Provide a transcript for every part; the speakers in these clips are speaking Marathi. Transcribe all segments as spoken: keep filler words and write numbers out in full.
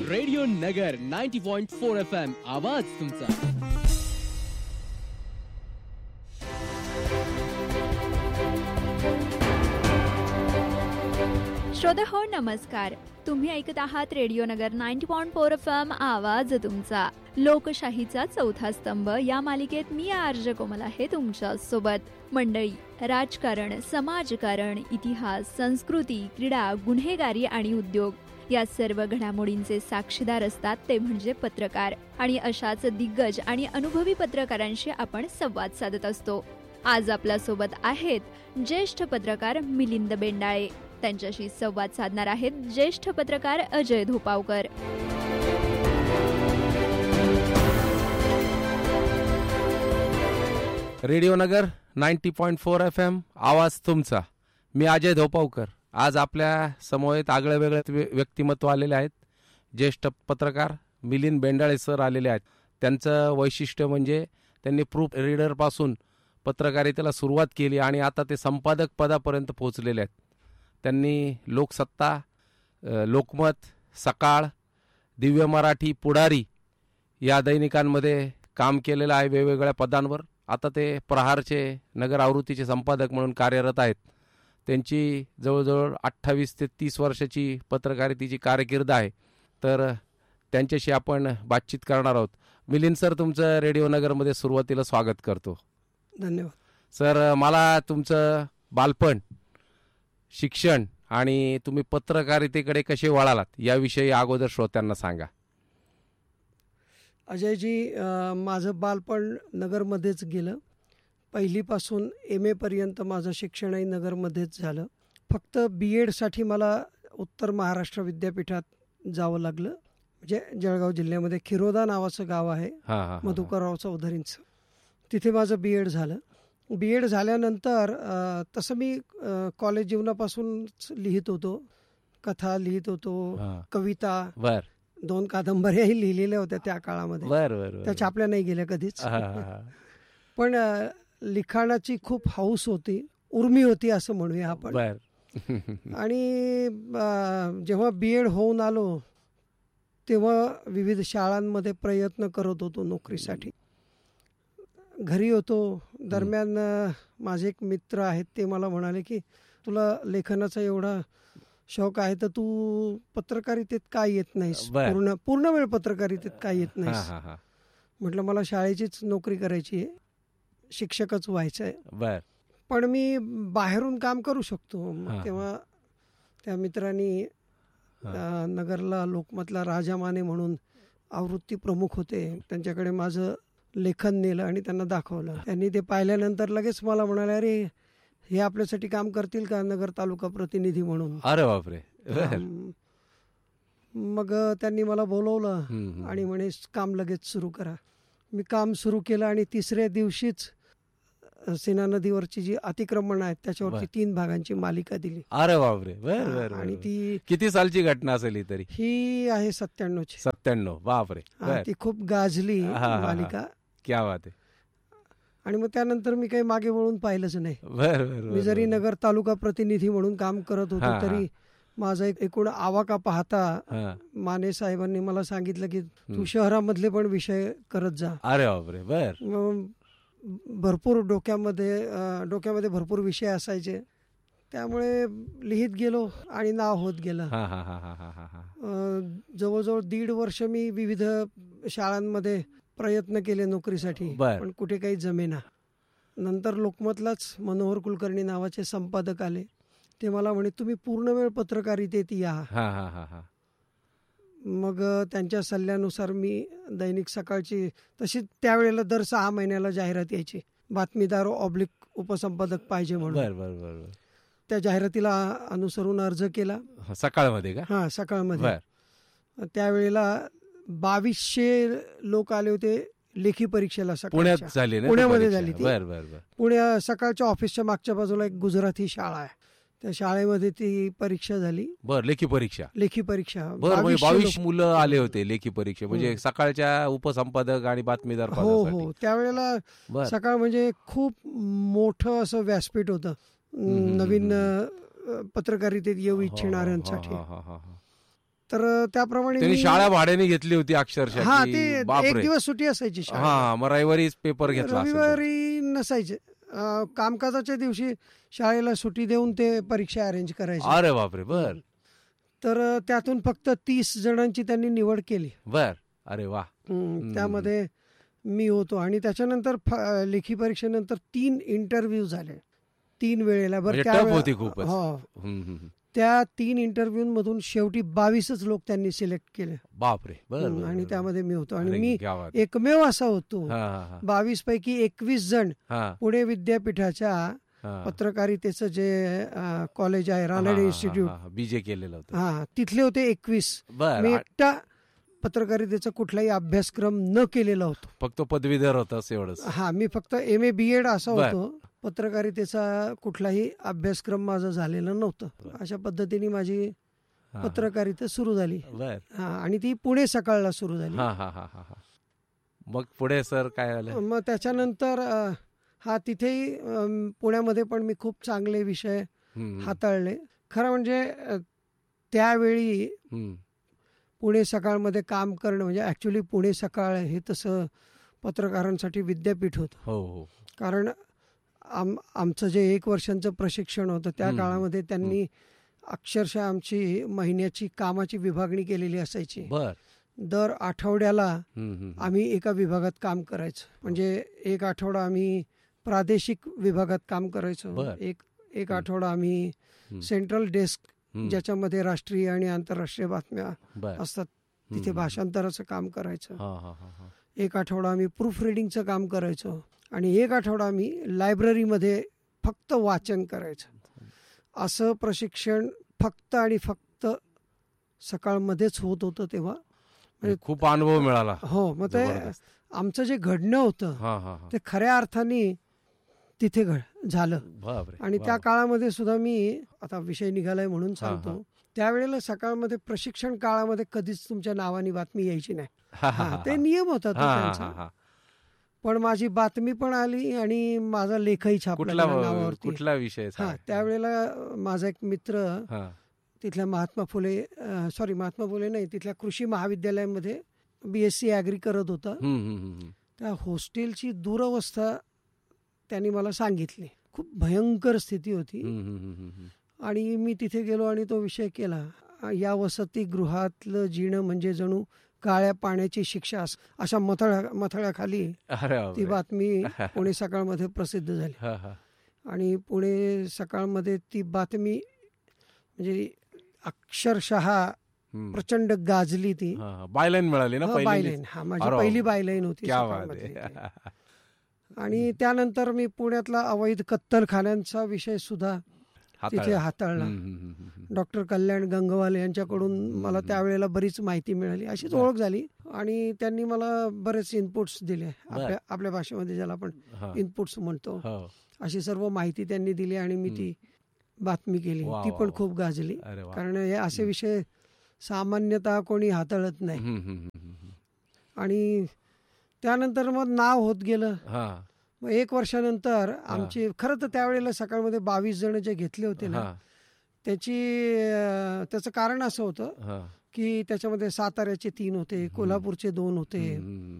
रेडिओ नगर ninety point four F M आवाज तुमचा. श्रोते हो नमस्कार. तुम्ही ऐकत आहात रेडिओ नगर ninety point four F M आवाज तुमचा. लोकशाहीचा चौथा स्तंभ या मालिकेत मी आर्ज कोमल आहे तुमच्या सोबत. मंडळी, राजकारण, समाजकारण, इतिहास, संस्कृती, क्रीडा, गुन्हेगारी आणि उद्योग या सर्व घडामोडींचे साक्षीदार असतात ते म्हणजे पत्रकार. आणि अशाच दिग्गज आणि अनुभवी पत्रकारांशी आपण संवाद साधत असतो. आज आपल्या सोबत आहेत ज्येष्ठ पत्रकार मिलिंद बेंडाळे. त्यांच्याशी संवाद साधणार आहेत ज्येष्ठ पत्रकार अजय धोपावकर. रेडिओ नगर ninety point four F M आवाज तुमचा. मी अजय धोपावकर. आज आपल्या समोर आगळे वेगळे व्यक्तिमत्व आलेले आहेत. ज्येष्ठ पत्रकार मिलिंद बेंडाळे सर आलेले आहेत. त्यांचं वैशिष्ट्य म्हणजे त्यांनी प्रूफ रीडरपासून पत्रकारितेला सुरुवात केली आणि आता ते संपादक पदापर्यंत पोहोचलेले आहेत. त्यांनी लोकसत्ता, लोकमत, सकाळ, दिव्य मराठी, पुढारी या दैनिकांमध्ये काम केलेलं आहे वेगवेगळ्या पदांवर. आता ते प्रहारचे नगर आवृत्तीचे संपादक म्हणून कार्यरत आहेत. त्यांची जवळजवळ अठ्ठावीस ते तीस वर्षाची पत्रकारितेची कारकीर्द आहे. तर त्यांच्याशी आपण बातचीत करणार आहोत. मिलिंद सर, तुमचं रेडिओ नगरमध्ये सुरुवातीला स्वागत करतो. धन्यवाद सर. मला तुमचं बालपण, शिक्षण आणि तुम्ही पत्रकारितेकडे कसे वळालात याविषयी अगोदर श्रोत्यांना सांगा. अजयजी, माझं बालपण नगरमध्येच गेलं. पहिलीपासून एम एपर्यंत माझं शिक्षणही नगरमध्येच झालं. फक्त बी एडसाठी मला उत्तर महाराष्ट्र विद्यापीठात जावं लागलं. म्हणजे जळगाव जिल्ह्यामध्ये खिरोदा नावाचं गाव आहे, मधुकरराव चौधरींचं. तिथे माझं बी एड झालं. बी एड झाल्यानंतर तसं मी कॉलेज जीवनापासून लिहित होतो. कथा लिहित होतो, कविता, दोन कादंबऱ्याही लिहिलेल्या होत्या त्या काळामध्ये. त्या छापल्या नाही गेल्या कधीच. पण लिखाणाची खूप हौस होती, उर्मी होती असं म्हणूया आपण. आणि जेव्हा बी एड होऊन आलो तेव्हा विविध शाळांमध्ये प्रयत्न करत होतो नोकरीसाठी. घरी होतो दरम्यान माझे एक मित्र आहेत, ते मला म्हणाले की तुला लेखनाचा एवढा शौक आहे तर तू पत्रकारितेत काय येत नाहीस, पूर्ण पूर्ण वेळ पत्रकारितेत काय येत नाहीस. म्हटलं मला शाळेचीच नोकरी करायची आहे, शिक्षकच व्हायचं आहे, पण मी बाहेरून काम करू शकतो. तेव्हा त्या मित्रांनी नगरला लोकमतला राजा माने म्हणून आवृत्ती प्रमुख होते, त्यांच्याकडे माझं लेखन नेलं आणि त्यांना दाखवलं. त्यांनी ते पाहिल्यानंतर लगेच मला म्हणाले, अरे हे आपल्यासाठी काम करतील का नगर तालुका प्रतिनिधी म्हणून. अरे बापरे. मग त्यांनी मला बोलवलं आणि म्हणे काम लगेच सुरू करा. मी काम सुरू केलं आणि तिसऱ्या दिवशीच सीना नदीवरची जी अतिक्रमण आहेत त्याच्यावरती तीन भागांची मालिका दिली. अरे बापरे. आणि ती किती सालची घटना असेल तरी? ही आहे सत्त्याण्णव ची. सत्त्याण्णव. बापरे. ती खूप गाजली मालिका. क्या बात आहे. आणि मग त्यानंतर मी काही मागे वळून पाहिलंच नाही. मी जरी नगर तालुका प्रतिनिधी म्हणून काम करत होतो तरी माझा एक एकूण आवाका पाहता माने साहेबांनी मला सांगितलं की तू शहरामधले पण विषय करत जा. अरे बापरे. बर. भरपूर डोक्यामध्ये डोक्यामध्ये भरपूर विषय असायचे, त्यामुळे लिहित गेलो आणि नाव होत गेलं. जवळजवळ दीड वर्ष मी विविध शाळांमध्ये प्रयत्न केले नोकरीसाठी, पण कुठे काही जमेना. नंतर लोकमतलाच मनोहर कुलकर्णी नावाचे संपादक आले. ते मला म्हणे तुम्ही पूर्ण वेळ पत्रकारितेत या. मग त्यांच्या सल्ल्यानुसार मी दैनिक सकाळची, तशी त्यावेळेला दर सहा महिन्याला जाहिरात यायची, बातमीदार ऑब्लिक उपसंपादक पाहिजे म्हणून. त्या जाहिरातीला अनुसरून अर्ज केला. सकाळमध्ये का? हा, सकाळमध्ये. त्यावेळेला बावीसशे लोक आले होते लेखी परीक्षेला. पुण्यात झाली, पुण्यामध्ये झाली ती. पुण्या सकाळच्या ऑफिसच्या मागच्या बाजूला एक गुजराती शाळा आहे, त्या शाळेमध्ये ती परीक्षा झाली. बर. लेखी परीक्षा. लेखी परीक्षा. बावीस मुलं आले होते लेखी परीक्षा, म्हणजे सकाळच्या उपसंपादक आणि बातमीदार. हो हो. त्यावेळेला सकाळ म्हणजे खूप मोठं असं व्यासपीठ होतं नवीन पत्रकारितेत येऊ इच्छिणाऱ्यांसाठी. तर त्याप्रमाणे त्यांनी मी- शाळा भाड्याने घेतली होती अक्षरशः हा की ते बापरे. एक दिवस सुट्टी असायची शाळेला. हा मग रविवारीच पेपर घेतला असेल तो. रविवारी नसायचे. अं, कामकाजाच्या दिवशी शाळेला सुट्टी देऊन ते परीक्षा अरेंज करायचे. अरे बापरे. बर तर अं, त्यातून फक्त तीस जणांची त्यांनी निवड केली. बर. अरे वा. हम्म, त्यामध्ये मी होतो. आणि त्याच्यानंतर फ- लेखी परीक्षेनंतर तीन इंटरव्ह्यू झाले तीन वेळेला. बरं म्हणजे त्या टफ वेळा- होती खूपच. हो, हम्म, हम्म. त्या तीन इंटरव्ह्यू मधून शेवटी बावीसच लोक त्यांनी सिलेक्ट केले. बापरे. बर हम्म, बर, आणि बर. त्यामध्ये मी होतो. आणि अरे, मी क्या बात. एकमेव असा होतो हा, हा, हा. बावीस पैकी एकवीस जण हा, पुणे विद्यापीठाच्या हा. पत्रकारितेचं जे अं, कॉलेज आहे रानडे इन्स्टिट्यूट, बीजे केलेलं होतं. हा तिथले होते एकवीस. बर. मी आ- एकटा पत्रकारितेचा कुठलाही अभ्यासक्रम न केलेला होतो. फक्त पदवीधर होतास एवढंच. हा मी फक्त एम ए बी एड असा बर. होतो. पत्रकारितेचा कुठलाही अभ्यासक्रम माझा झालेला नव्हतं. अशा पद्धतीने माझी हा, पत्रकारिता सुरू झाली. बर. हा आणि ती पुणे सकाळला सुरू झाली. हा हा हा हा हा. मग पुढे सर काय झालं. मग त्याच्यानंतर अ, हा तिथेही अम, पुण्यामध्ये पण मी खूप चांगले विषय हम्म, हाताळले. खरं म्हणजे अ, त्यावेळी हम्म. पुणे सकाळमध्ये काम करणं म्हणजे ॲक्च्युली पुणे सकाळ हे तसं पत्रकारांसाठी विद्यापीठ होतं. हो हो. कारण आम आमचं जे एक वर्षांचं प्रशिक्षण होतं त्या हम्म. काळामध्ये त्यांनी अक्षरशः आमची महिन्याची कामाची विभागणी केलेली असायची. बर. दर आठवड्याला हम्म, हम्म. आम्ही एका विभागात काम करायचो. म्हणजे एक आठवडा आम्ही प्रादेशिक विभागात काम करायचो. बर. एक एक आठवडा आम्ही हम्म. सेंट्रल डेस्क हम्म. ज्याच्यामध्ये राष्ट्रीय आणि आंतरराष्ट्रीय बातम्या बर. असतात तिथे हम्म. भाषांतराचं काम करायचं. हा हा हा हा. एक आठवडा आम्ही प्रूफ रिडिंगचं काम करायचो. आणि एक आठवडा आम्ही लायब्ररीमध्ये फक्त वाचन करायचं. असं प्रशिक्षण फक्त आणि फक्त सकाळमध्येच होत होतं तेव्हा. म्हणजे खूप अनुभव मिळाला. हो मग ते जबरदस्त. आमचं जे घडणं होतं हा हा हा. ते खऱ्या अर्थाने तिथे घड झालं. बापरे. आणि त्या वा. काळामध्ये सुद्धा मी आता विषय निघालाय म्हणून सांगतो. त्यावेळेला सकाळमध्ये प्रशिक्षण काळामध्ये कधीच तुमच्या नावाने बातमी यायची नाही. हा, हा, हा, हा, ते हा. नियम होता तो हा, हा, त्यांचा. हा, हा. पण माझी बातमी पण आली आणि माझा लेखही छापला कुठला गेला नावावरती. कुठला विषय हा सांगा. त्यावेळेला माझा एक मित्र हा. तिथल्या महात्मा फुले सॉरी महात्मा फुले नाही तिथल्या कृषी महाविद्यालयामध्ये बी एस सी ॲग्री करत होता. हम्म, हम्म, हम्म. त्या हॉस्टेलची दुरवस्था त्यांनी मला सांगितली. खूप भयंकर स्थिती होती. हम्म, हम्म, हम्म, हम्म. आणि मी तिथे गेलो आणि तो विषय केला. या वसतिगृहातलं जीणं म्हणजे जणू काळ्या पाण्याची शिक्षा अस- अशा मथळ्या मथळ्याखाली अरे ती बापरे. बातमी पुणे सकाळमध्ये प्रसिद्ध झाली. हा, हा. आणि पुणे सकाळमध्ये ती बातमी म्हणजे अक्षरशः हम्म. प्रचंड गाजली ती. हा, हा. बायलाईन मिळाली ना हा, पहिली. बायलाईन हा माझी अरे पहिली बापरे. बायलाईन होती क्या बात सकाळमधली आहे. ती. आणि त्यानंतर मी पुण्यातला अवैध कत्तलखान्यांचा विषय सुद्धा तिथे हाताळला. हाताळला. हम्म, हम्म, हम्म, हम्म. डॉक्टर कल्याण गंगवाल यांच्याकडून मला त्यावेळेला बरीच माहिती मिळाली. अशीच ओळख झाली आणि त्यांनी मला बरेच इनपुट्स दिले. आपल्या आपल्या भाषेमध्ये ज्याला आपण हा. इनपुट्स म्हणतो हो. अशी सर्व माहिती त्यांनी दिली आणि मी ती बातमी केली. वा, ती वा, पण वा. खूप गाजली. अरे वा. कारण हे असे विषय सामान्यतः कोणी हाताळत नाही. हम्म, हम्म, हम्म, हम्म. आणि त्यानंतर मग नाव होत गेलं. हा. मग एक वर्षानंतर आमचे खरं तर त्यावेळेला सकाळमध्ये बावीस जण जे घेतले होते ना हा. त्याची अं, त्याचं कारण असं होतं हा. की त्याच्यामध्ये साताऱ्याचे तीन होते, कोल्हापूरचे दोन होते, हम्म,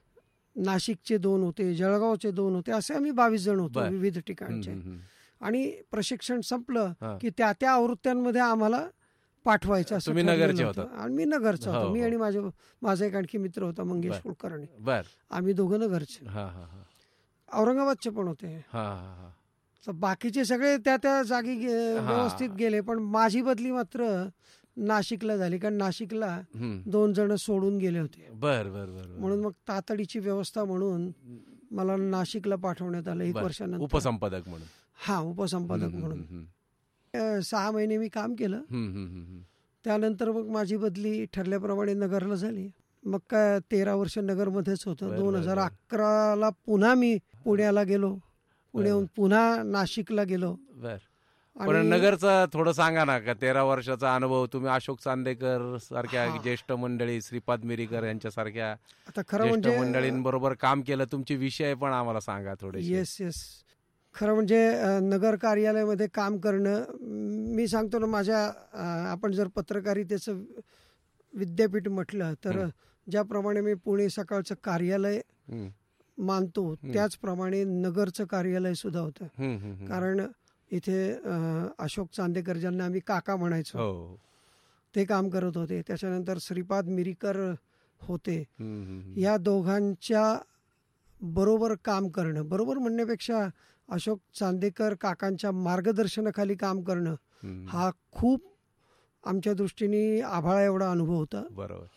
नाशिकचे दोन होते, जळगावचे दोन होते, असे आम्ही बावीस जण होतो बर. विविध ठिकाणचे. हम्म, हम्म. आणि प्रशिक्षण संपलं हा. की त्या त्या आवृत्त्यांमध्ये आम्हाला पाठवायचं असं तुम्ही ठरलेलं नगरचे होतं. होतात? आणि मी नगरचा हो, होतो. मी हो. आणि माझे माझा एक आणखी मित्र होता मंगेश बर. कुलकर्णी. बर. आम्ही दोघं नगरचे. हा हा हा. औरंगाबादचे पण होते. हा हा हा. तर बाकीचे सगळे त्या त्या जागी गे- हा. व्यवस्थित गेले. पण माझी बदली मात्र नाशिकला झाली. कारण नाशिकला हम्म. दोन जण सोडून गेले होते. बर बर बर बर. म्हणून मग तातडीची व्यवस्था म्हणून मला नाशिकला पाठवण्यात आलं एक बर. वर्षानंतर. उपसंपादक म्हणून. हा उपसंपादक हम्म, म्हणून. हम्म, अं, सहा महिने मी काम केलं. हम्म, हम्म, हम्म, हम्म. त्यानंतर मग माझी बदली ठरल्याप्रमाणे नगरला झाली. मग काय तेरा वर्ष नगरमध्येच होतं. बर, दोन बर, हजार बर. अकराला पुन्हा मी पुण्याला गेलो. पुण्याहून पुन्हा नाशिकला गेलो. बर. पण आणि नगरचा थोडं सांगा ना का तेरा वर्षाचा अनुभव तुम्ही अशोक चांदेकर सारख्या हा. ज्येष्ठ मंडळी, श्रीपाद मिरीकर यांच्यासारख्या आता खरं ज्येष्ठ म्हणजे मंडळींबरोबर काम केलं, तुमचे विषय पण आम्हाला सांगा थोडे. येस येस खरं म्हणजे अं, नगर कार्यालयामध्ये काम करणं, मी सांगतो ना माझ्या अं, आपण जर पत्रकारितेचं विद्यापीठ म्हटलं तर हं. ज्याप्रमाणे मी पुणे सकाळचं कार्यालय हं. मानतो हं. त्याचप्रमाणे नगरचं कार्यालय सुद्धा होतं. हं, हं, हं. कारण इथे अ, अशोक चांदेकर ज्यांना आम्ही काका म्हणायचो हो. ते काम करत होते. त्याच्यानंतर श्रीपाद मिरीकर होते. हं, हं, हं. या दोघांच्या बरोबर काम करणं, बरोबर म्हणण्यापेक्षा अशोक चांदेकर काकांच्या मार्गदर्शनाखाली काम करणं हं. हा खूप आमच्या दृष्टीने आभाळा एवढा अनुभव होता. बरोबर.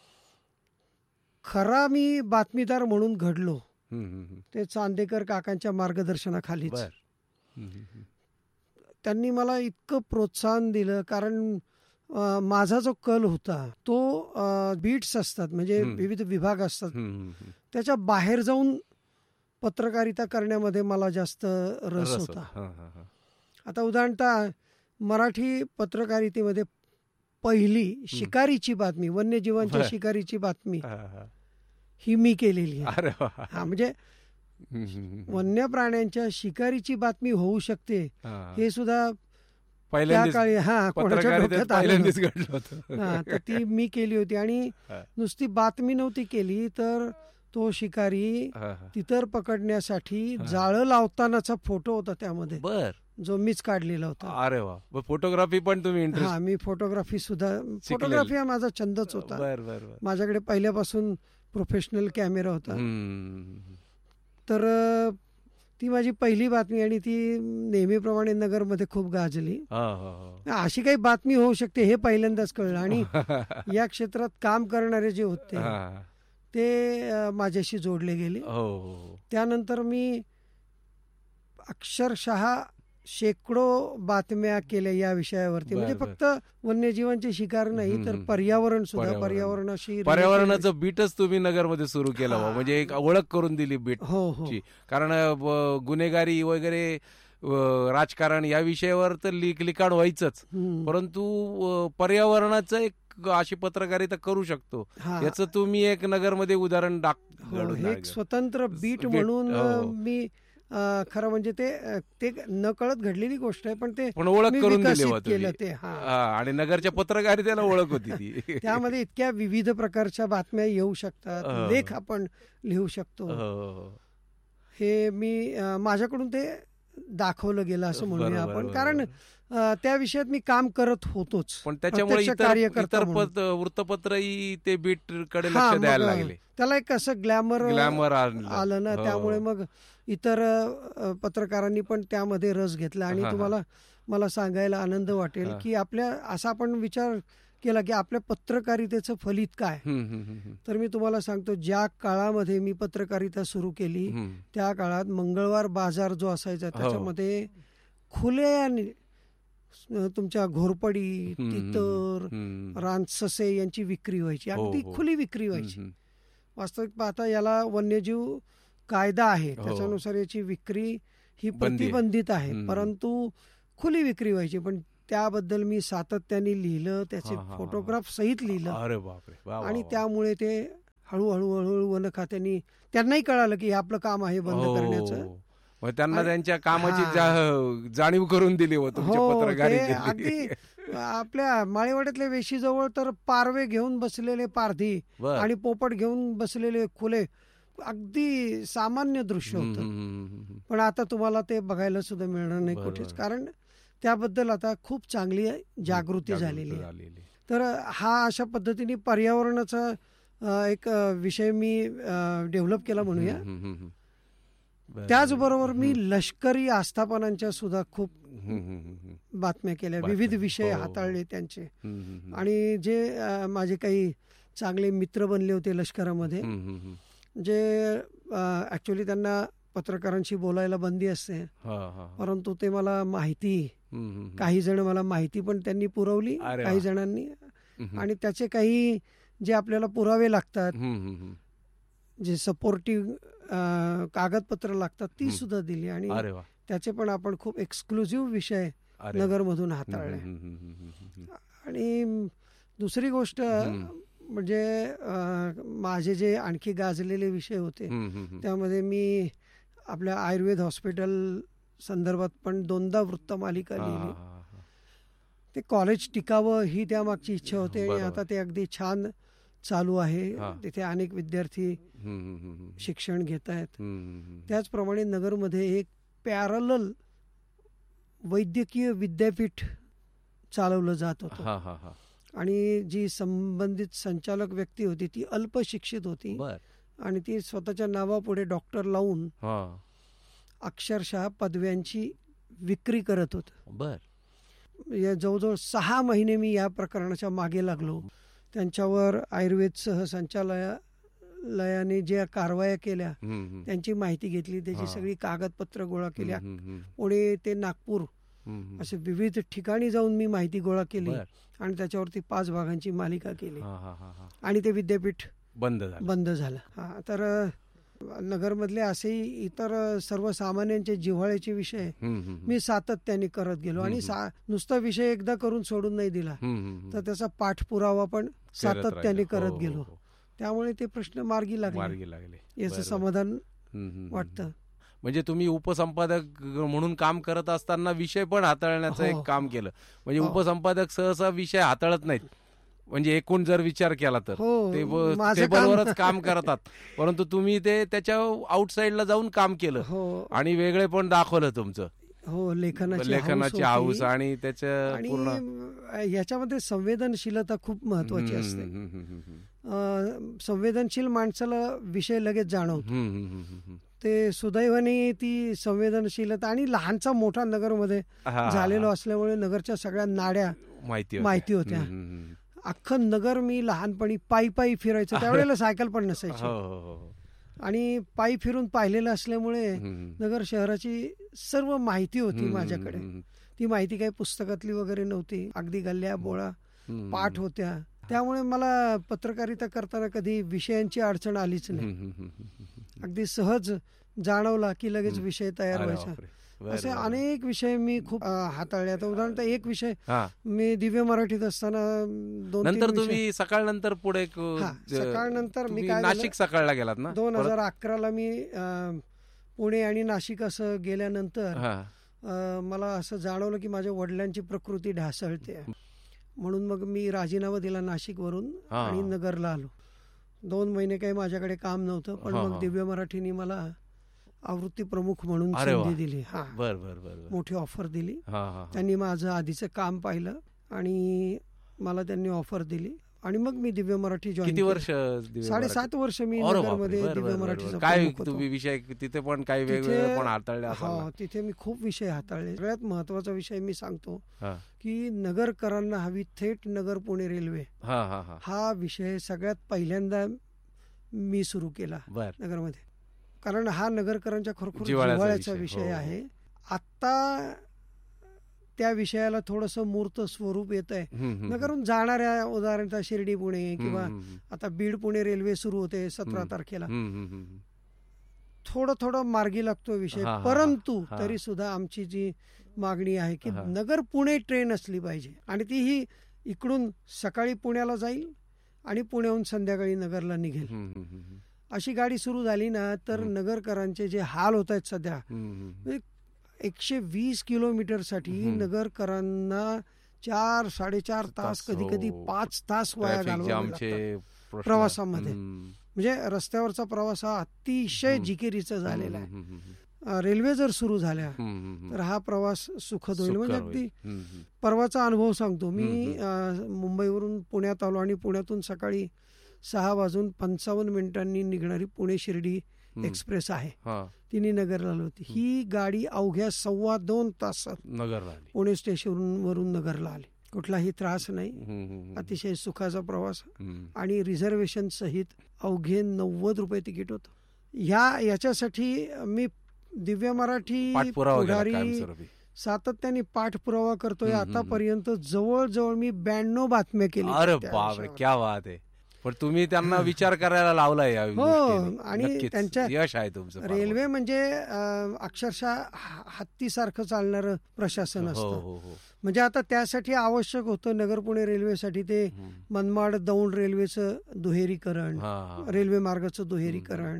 खरा मी बातमीदार म्हणून घडलो हं, हं, हं. ते चांदेकर काकांच्या मार्गदर्शनाखालीच. बर. हं, हं, हं. त्यांनी मला इतकं प्रोत्साहन दिलं कारण अ, माझा जो कल होता तो बीट्स असतात म्हणजे हं. विविध विभाग असतात हं, हं, हं. त्याच्या बाहेर जाऊन पत्रकारिता करण्यामध्ये मला जास्त रस रस होता. होता. हां, हां, हां. आता उदाहरणतः मराठी पत्रकारितेमध्ये पहिली शिकारीची बातमी, वन्यजीवांच्या बर. शिकारीची बातमी हां, हां. ही मी केलेली आहे. अरे वा. हा म्हणजे हं, हं, हं. वन्य प्राण्यांच्या शिकारीची बातमी होऊ शकते हां. हे सुद्धा त्या पहिल्यांदाच काळी हा कोणाच्या पत्रकारितेत डोक्यात आलं पहिल्यांदाच नव्हतं. घडलं होतं. हा तर ती मी केली होती आणि हा. नुसती बातमी नव्हती केली तर तो शिकारी हां, हां. तितर पकडण्यासाठी हा. जाळं लावतानाचा फोटो होता त्यामध्ये बर. जो मीच काढलेला होता. अरे वा. मग फोटोग्राफी पण तुम्ही हा इंटरेस्ट. मी फोटोग्राफी सुद्धा फोटोग्राफी हा माझा छंदच होता. बर बर बर. माझ्याकडे पहिल्यापासून प्रोफेशनल कॅमेरा होता. हं. तर अ, ती माझी पहिली बातमी आणि ती नेहमीप्रमाणे नगरमध्ये खूप गाजली. हां, हां, हां. अशी काही बातमी होऊ शकते हे पहिल्यांदाच कळलं आणि या क्षेत्रात काम करणारे जे होते हां. ते अ, माझ्याशी जोडले गेले. हो, हो, हो. त्यानंतर मी अक्षरशः शेकडो बातम्या केल्या या विषयावरती. बर, म्हणजे बर. फक्त वन्यजीवांची शिकार नाही तर हम्म. पर्यावरण सुद्धा पर्यावरण. पर्यावरणाशी related- पर्यावरणाचं बीटच तुम्ही नगरमध्ये सुरू केलं हा. बा. म्हणजे एक ओळख करून दिली बीट हो हो ची. कारण अ, ब- गुन्हेगारी वगैरे अ, राजकारण या विषयावर तर लिक लिखाण व्हायचंच, हम्म. परंतु अ, पर्यावरणाचं एक अशी पत्रकारिता करू शकतो हा. याचं तुम्ही एक नगरमध्ये उदाहरण दाख हो, घडून हे एक दाखवलं. स्वतंत्र बीट बीट, म्हणून अ, हो. मी अ, खरं म्हणजे ते अ, ते न कळत घडलेली गोष्ट आहे पण ते पण ओळख मी करून दिली विकसित बा तुम्ही. केलं ते. हा. हा, आणि नगरच्या पत्रकारितेला ओळख होती ती. त्यामध्ये इतक्या विविध प्रकारच्या बातम्या येऊ शकतात, हो. लेख आपण लिहू शकतो. हो, हो. हे मी अ, माझ्याकडून ते दाखवलं गेलं असं म्हणूया बरोबर, आपण. बरोबर. कारण अ, त्या विषयात मी काम करत होतोच. पण त्याच्यामुळे प्रत्यक्ष इतर कार्यकर्ता इतर म्हणून. पत- वृत्तपत्रही ते बीट कडे हा, लक्ष मग, द्यायला अ, लागले. त्याला एक असं ग्लॅमर ग्लॅमर आलं ना, हो. त्यामुळे मग इतर अ, पत्रकारांनी पण त्यामध्ये रस घेतला. आणि हा, हा. तुम्हाला मला सांगायला आनंद वाटेल हा. की आपल्या असा आपण विचार केला की आपल्या पत्रकारितेचं फलित काय. हम्म, हम्म, हम्म, तर मी तुम्हाला सांगतो ज्या काळामध्ये मी पत्रकारिता सुरू केली हम्म. त्या काळात मंगळवार बाजार जो असायचा हो. त्याच्यामध्ये खुल्या तुमच्या घोरपडी, हम्म, तितर, हम्म. रानससे यांची विक्री व्हायची. हो, अगदी हो. खुली विक्री व्हायची. हम्म, वास्तविक पाहता याला वन्यजीव कायदा आहे हो. त्याच्यानुसार याची विक्री ही बंदी आहे. प्रतिबंधित आहे. हम्म. परंतु खुली विक्री व्हायची. पण त्याबद्दल मी सातत्याने लिहिलं, त्याचे हा, हा, हा. फोटोग्राफ सहित लिहिलं. अरे बापरे. वा, वा, आणि वा. त्यामुळे ते हळूहळू हळूहळू वन खात्याने त्यांनाही कळालं की हे आपलं काम आहे बंद हो. करण्याचं. मग त्यांना आणि- त्यांच्या कामाची हा. जा- जाणीव करून दिली हो तुमच्या हो, ते पत्रकारितेने. अगदी आपल्या माळीवाड्यातल्या वेशीजवळ तर पारवे घेऊन बसलेले पारधी बर. आणि पोपट घेऊन बसलेले खुले अगदी सामान्य दृश्य हम्म, होतं. हम्म, हम्म, हम्म. पण आता तुम्हाला ते बघायला सुद्धा मिळणार नाही बरोबर. कुठेच. कारण त्याबद्दल आता खूप चांगली जागृती झालेली आहे. झालेली. तर हा अशा पद्धतीने पर्यावरणाचा अ, एक अ, विषय मी डेव्हलप केला म्हणूया. हम्म, हम्म, हम्म. बरं. त्याचबरोबर मी हम्म, लष्करी आस्थापनांच्या सुद्धा खूप हम्म, हम्म, हम्म. बातम्या केल्या, बातम्या. विविध विषय हो. हाताळले त्यांचे. हम्म, हम्म, हम्म. आणि जे अ, माझे काही चांगले मित्र बनले होते लष्करामध्ये, हम्म, हम्म, हम्म. जे ऍक्च्युली त्यांना पत्रकारांशी बोलायला बंदी असते, हा, हा, हा. परंतु ते मला माहिती हम्म, हम्म, हम्म. काही जण मला माहिती पण त्यांनी पुरवली, अरे काही वा. जणांनी. हम्म, आणि त्याचे काही जे आपल्याला पुरावे लागतात, हम्म, हम्म, हम्म. जे सपोर्टिव्ह कागदपत्र लागतात ती हम्म. सुद्धा दिली. आणि अरे वा. त्याचे पण आपण खूप एक्सक्लुझिव्ह विषय अरे वा. नगरमधून हम्म, हाताळले. हम्म, हम्म, हम्म, हम्म, हम्म. आणि दुसरी गोष्ट हम्म. म्हणजे अ, माझे जे आणखी गाजलेले विषय होते हम्म, हम्म, हम्म. त्यामध्ये मी आपल्या आयुर्वेद हॉस्पिटल संदर्भात पण दोनदा वृत्तमालिका हा, लिहिली. हा, हा. ते कॉलेज टिकावं ही त्यामागची इच्छा होती आणि बरोबर. आता ते अगदी छान चालू आहे. हा. तिथे अनेक विद्यार्थी हम्म, हम्म, हम्म, हम्म. शिक्षण घेत आहेत. हम्म, हम्म, हम्म. त्याचप्रमाणे नगरमध्ये एक पॅरलल वैद्यकीय विद्यापीठ चालवलं जात होतं हा हा हा आणि जी संबंधित संचालक व्यक्ती होती ती अल्पशिक्षित होती बर आणि ती स्वतःच्या नावापुढे डॉक्टर लावून हा अक्षरशः पदव्यांची विक्री करत होत. बर या जवळजवळ सहा महिने मी या प्रकरणाच्या मागे लागलो. त्यांच्यावर आयुर्वेद सह संचालयालयाने ज्या कारवाया केल्या हम्म, हम्म. त्यांची माहिती घेतली, त्याची हा. सगळी कागदपत्र गोळा केली. हम्म, हम्म, हम्म. पुणे ते नागपूर हम्म, हम्म. असे विविध ठिकाणी जाऊन मी माहिती गोळा केली बर. आणि त्याच्यावरती पाच भागांची मालिका केली हा हा हा हा आणि ते विद्यापीठ बंद झालं. बंद झालं. हा तर अ, नगरमधले असेही इतर अ, सर्वसामान्यांचे जिव्हाळ्याचे विषय हम्म, हम्म, हम्म. मी सातत्याने करत गेलो आणि सा नुसता विषय एकदा करून सोडून नाही दिला, हम्म, हम्म, हम्म. तर त्याचा पाठपुरावा पण सातत्याने राहिलं. करत हो, हो, गेलो. हो. त्यामुळे ते प्रश्न मार्गी लागले. मार्गी लागले. याचं बरं, बरं. समाधान हम्म, हम्म, वाटतं. हम्म. म्हणजे तुम्ही उपसंपादक म्हणून काम करत असताना विषय पण हाताळण्याचं हो. एक काम केलं. म्हणजे हो. उपसंपादक सहसा विषय हाताळत नाहीत. म्हणजे एकूण जर विचार केला तर हो, ते ब- माझं टेबलवरच काम- काम करतात, परंतु तुम्ही ते त्याच्या आउटसाइडला जाऊन काम केलं हो आणि वेगळे पण दाखवलं तुमचं हो लेखनाची लेखनाची हौस हाऊस होती. आणि त्याच्या आणि पूर्ण अ, याच्यामध्ये संवेदनशीलता खूप महत्वाची हम्म, असते. हम्म, हम्म, हम्म, हम्म. अ, संवेदनशील माणसाला विषय लगेच जाणवतो. हम्म, हम्म, हम्म, हम्म. ते सुदैवाने ती संवेदनशीलता आणि लहानचा मोठा नगरमध्ये हा, झालेलो हा. असल्यामुळे नगरच्या सगळ्या नाड्या माहिती होत्या. माहिती होत्या. हम्म, हम्म, हम्म. अख्खं नगर मी लहानपणी पायी पायी फिरायचो. त्यावेळेला सायकल पण नसायची हो हो हो हो. आणि पायी फिरून पाहिलेलं असल्यामुळे हम्म. नगर शहराची सर्व माहिती होती हम्म, माझ्याकडे. हम्म, ती माहिती काही पुस्तकातली वगैरे नव्हती, अगदी गल्ल्या बोळा हम्म. पाठ होत्या. त्यामुळे मला पत्रकारिता करताना कधी विषयांची अडचण आलीच नाही. हम्म, हम्म, हम्म, हम्म. अगदी सहज जाणवला की लगेच हम्म. विषय तयार अरे व्हायचा. बापरे. बरं, असे बरं. अनेक विषय मी खूप अ, हाताळले. आता उदाहरणार्थ एक विषय हा. मी दिव्य मराठीत असताना दोन तीन नंतर विषय तुम्ही सकाळ नंतर पुढे एक, हा, ज- सकाळनंतर मी तुम्ही काय नाशिक सकाळला गेलात ना दोन परत? हजार अकराला मी अ, पुणे आणि नाशिक असं गेल्यानंतर हा. अ, मला असं जाणवलं की माझ्या वडिलांची प्रकृती ढासळते. म्हणून मग मी राजीनामा दिला नाशिकवरून हा. आणि नगरला आलो. दोन महिने काही माझ्याकडे काम नव्हतं, पण हा, मग हा. दिव्य मराठीने मला आवृत्ती प्रमुख म्हणून अरे वा. संधी दिली. हा, बर बर बर बर. मोठी ऑफर दिली. हा, हा, हा. त्यांनी माझं आधीचं काम पाहिलं आणि मला त्यांनी ऑफर दिली आणि मग मी दिव्य मराठी जॉईन किती वर्ष दिव्य साडेसात वर्ष मी मराठी? अरे नगरमध्ये बापरे. बर, दिव्य बर, बर, मराठीचा बर. काय प्रमुख होतो. तुम्ही विषय तिथे पण काही तिथे- वेगवेगळे पण हाताळले असाल हो, ना? तिथे मी खूप विषय हाताळले. सगळ्यात महत्वाचा विषय मी सांगतो हा. की नगरकरांना हवी थेट नगर पुणे रेल्वे हा हा हा. हा विषय सगळ्यात पहिल्यांदा मी सुरू केला बर. नगरमध्ये, कारण हा नगरकरांच्या खरोखर जिव्हाळ्याचा जिव्हाळ्याचा विषय. विषय हो, हो. आहे. आता त्या विषयाला थोडंसं मूर्त स्वरूप येत आहे. हम्म, हम्म, नगरून जाणाऱ्या उदाहरणार्थ शिर्डी पुणे हम्म, किंवा हम्म, हम्म. आता बीड पुणे रेल्वे सुरू होते सतरा हम्म. तारखेला. हम्म, हम्म, हम्म. थोडं थोडं मार्गी लागतो विषय, हा, हा, हा. परंतु हा. तरी सुद्धा आमची जी मागणी आहे की हा. नगर पुणे ट्रेन असली पाहिजे आणि ती ही इकडून सकाळी पुण्याला जाईल आणि पुण्याहून संध्याकाळी नगरला निघेल. हम्म, हम्म, हम्म. अशी गाडी सुरू झाली ना तर हम्म. नगरकरांचे जे हाल होत आहेत सध्या, हम्म, हम्म. एकशे वीस किलोमीटर साठी हम्म. नगरकरांना चार साडेचार तास तास, कधी कधी हो. पाच तास वाया ट्रॅफिक घालवावे जामचे लागतात. प्रश्न. प्रवासामध्ये. हम्म. म्हणजे रस्त्यावरचा प्रवास हा अतिशय हम्म. जिकिरीचा झालेला आहे. हम्म, हम्म, हम्म. अ, रेल्वे जर सुरू झाल्या हम्म, हम्म, हम्म. तर हा प्रवास सुखद होईल. म्हणजे सुकर अगदी होईल. हम्म, हम्म. परवाचा अनुभव सांगतो मी. हम्म, अ, मुंबईवरून पुण्यात आलो आणि पुण्यातून सकाळी सहा वाजून पंचावन्न मिनिटांनी निघणारी पुणे शिर्डी हम्म. एक्सप्रेस आहे, हा. तिने नगरला आलो होती. ही गाडी अवघ्या सव्वा दोन तासात नगरला आली. पुणे स्टेशन वरून नगरला आली. कुठलाही त्रास नाही, हम्म, हम्म, हम्म. अतिशय सुखाचा प्रवास हम्म. आणि रिझर्वेशन सहित अवघे नव्वद रुपये तिकीट होतं. ह्या याच्यासाठी मी दिव्य मराठी पाठपुरावा केला पुढारी कायमस्वरूपी. सातत्याने पाठपुरावा करतोय. हम्म, हम्म, आतापर्यंत जवळजवळ मी ब्याण्णव बातम्या केल्या. अरे त्या बापरे, विषयावर. क्या बात आहे. पण तुम्ही त्यांना विचार करायला लावलाय या हो, गोष्टीने. आणि नक्कीच. त्यांच्या यश आहे तुमचं फार रेल्वे मोठं. म्हणजे अ, अक्षरशः ह- हत्तीसारखं चालणारं प्रशासन हो असतं. हो हो. म्हणजे आता त्यासाठी आवश्यक होतं नगर पुणे रेल्वेसाठी ते हम्म. मनमाड दौंड रेल्वेचं दुहेरीकरण, हा, हा. रेल्वे मार्गाचं दुहेरीकरण,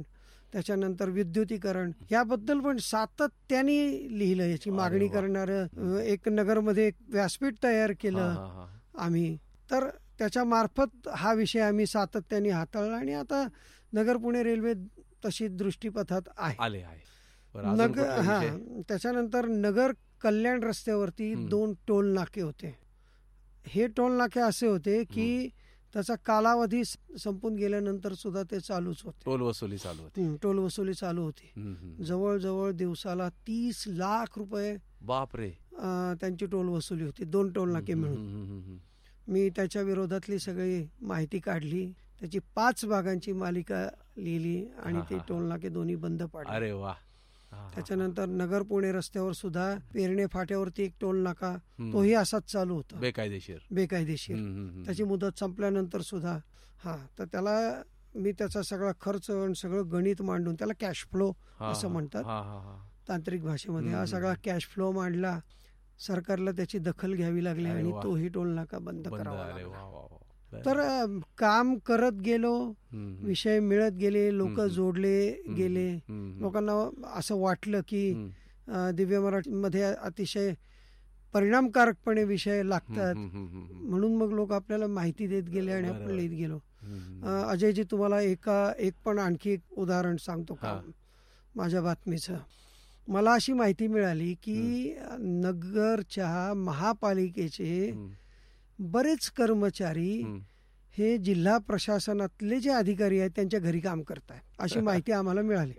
त्याच्यानंतर विद्युतीकरण याबद्दल पण सातत्याने लिहिलं. याची मागणी करणारं एक नगरमध्ये एक व्यासपीठ तयार केलं आम्ही. तर त्याच्या मार्फत हा विषय आम्ही सातत्याने हाताळला आणि आता नगर पुणे रेल्वे तशी दृष्टीपथात आहे. नगर हा त्याच्यानंतर नगर कल्याण रस्त्यावरती दोन टोल नाके होते. हे टोल नाके असे होते की त्याचा कालावधी संपून गेल्यानंतर सुद्धा ते चालूच होते. टोल वसुली चालू होती. टोल वसुली चालू होती. जवळजवळ दिवसाला तीस लाख रुपये बापरे त्यांची टोल वसुली होती, दोन टोल नाके मिळून. मी त्याच्या विरोधातली सगळी माहिती काढली, त्याची पाच भागांची मालिका लिहिली आणि ते टोल नाके दोन्ही बंद पाडले. अरे वा. त्याच्यानंतर नगर पुणे रस्त्यावर सुद्धा पेरणे फाट्यावरती एक टोल नाका, तोही असाच चालू होता, बेकायदेशीर बेकायदेशीर त्याची मुदत संपल्यानंतर सुद्धा. हा तर त्याला मी त्याचा सगळा खर्च सगळं गणित मांडून, त्याला कॅश फ्लो असं म्हणतात तांत्रिक भाषेमध्ये, हा सगळा कॅश फ्लो मांडला. सरकारला त्याची दखल घ्यावी लागली आणि तोही टोल नाका बंद करावा लागला. तर काम करत गेलो, विषय मिळत गेले, लोक जोडले गेले. लोकांना असं वाटलं की दिव्य मराठीमध्ये अतिशय परिणामकारकपणे विषय लागतात, म्हणून मग लोक आपल्याला माहिती देत गेले आणि आपण लिहित गेलो. अजयजी तुम्हाला एका एक पण आणखी एक उदाहरण सांगतो का माझ्या बातमीचं. मला अशी माहिती मिळाली की नगरच्या महापालिकेचे बरेच कर्मचारी हे जिल्हा प्रशासनातले जे अधिकारी आहेत त्यांच्या घरी काम करतात, अशी माहिती आम्हाला मिळाली.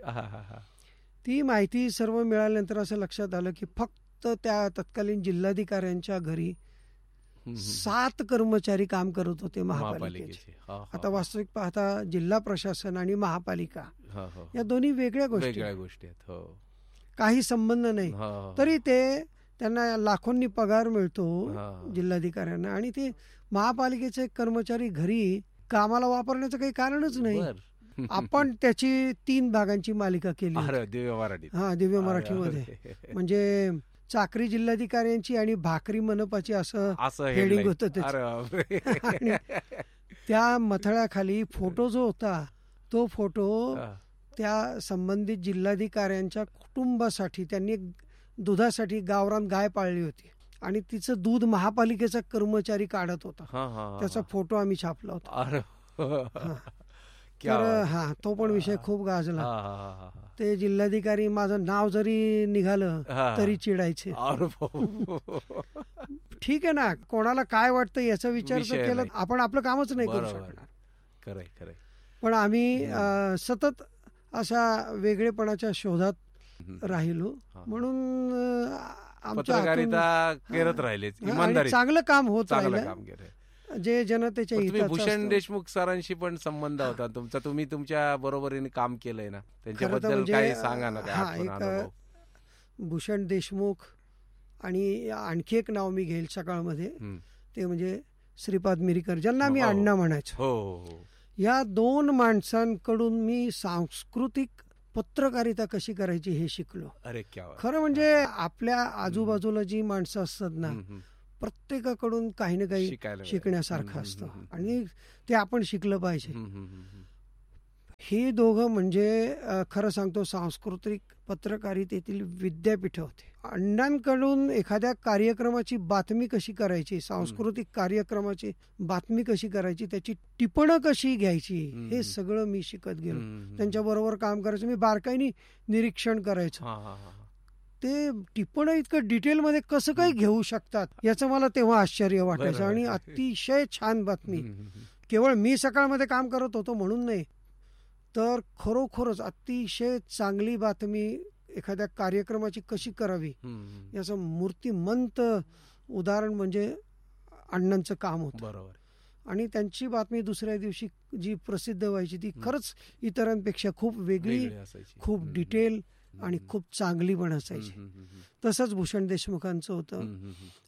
ती माहिती सर्व मिळाल्यानंतर असं लक्षात आलं की फक्त त्या तत्कालीन जिल्हाधिकाऱ्यांच्या घरी सात कर्मचारी काम करत होते महापालिकेचे. आता वास्तविक पाहता जिल्हा प्रशासन आणि महापालिका या दोन्ही वेगळ्या गोष्टी आहेत, काही संबंध नाही. तरी ते त्यांना लाखोंनी पगार मिळतो जिल्हाधिकाऱ्यांना, आणि ते महापालिकेचे कर्मचारी घरी कामाला वापरण्याचं काही कारणच नाही. आपण त्याची तीन भागांची मालिका केली दिव्य मराठी. हा दिव्य मराठीमध्ये, म्हणजे चाकरी जिल्हाधिकाऱ्यांची आणि भाकरी मनपाची असं हेडिंग होतं त्याचं. त्या मथळ्याखाली फोटो जो होता तो फोटो त्या संबंधित जिल्हाधिकाऱ्यांच्या कुटुंबासाठी, त्यांनी दुधासाठी गावरान गाय पाळली होती आणि तिचं दूध महापालिकेचा कर्मचारी काढत होता. त्याचा फोटो आम्ही छापला होता. तर हा तो पण विषय खूप गाजला. ते जिल्हाधिकारी माझं नाव जरी निघालं तरी चिडायचे. ठीक आहे ना, कोणाला काय वाटतं याचा विचार जर केला आपण आपलं कामच नाही करू शकणार. पण आम्ही सतत अशा वेगळेपणाच्या शोधात राहिलो, म्हणून आमच्या करत राहिले, चांगलं काम होत राहिलं जे जनतेच्या हिताचं. भूषण देशमुख सरांशी पण संबंध होता तुमचा, तुम्ही तुमच्या बरोबरीने काम केलंय ना, त्यांच्याबद्दल काही सांगा ना. एक भूषण देशमुख आणि आणखी एक नाव मी घेईल सकाळमध्ये, ते म्हणजे श्रीपाद मिरीकर, ज्यांना मी अण्णा म्हणायचो. या दोन माणसांकडून मी सांस्कृतिक पत्रकारिता कशी करायची हे शिकलो. अरे क्या खरं म्हणजे आपल्या आजूबाजूला जी माणसं असतात ना, प्रत्येकाकडून काही ना काही शिकण्यासारखं असतं आणि ते आपण शिकलं पाहिजे. ही दोघं म्हणजे खरं सांगतो सांस्कृतिक पत्रकारितेतील विद्यापीठ होते. अण्णांकडून एखाद्या कार्यक्रमाची बातमी कशी करायची, सांस्कृतिक कार्यक्रमाची बातमी कशी करायची, त्याची टिपणं कशी घ्यायची, हे सगळं मी शिकत गेलो. त्यांच्या बरोबर काम करायचं, मी बारकाईने निरीक्षण करायचं. ते टिपणं इतकं डिटेलमध्ये कसं काही घेऊ शकतात याचं मला तेव्हा आश्चर्य वाटायचं. आणि अतिशय छान बातमी, केवळ मी सकाळमध्ये काम करत होतो म्हणून नाही, तर खरोखरच अतिशय चांगली बातमी एखाद्या कार्यक्रमाची कशी करावी याचं मूर्तिमंत उदाहरण म्हणजे अण्णांचं काम होतं. बरोबर. आणि त्यांची बातमी दुसऱ्या दिवशी जी प्रसिद्ध व्हायची ती खरंच इतरांपेक्षा खूप वेगळी, खूप डिटेल आणि खूप चांगली पण असायची. तसंच भूषण देशमुखांचं होतं.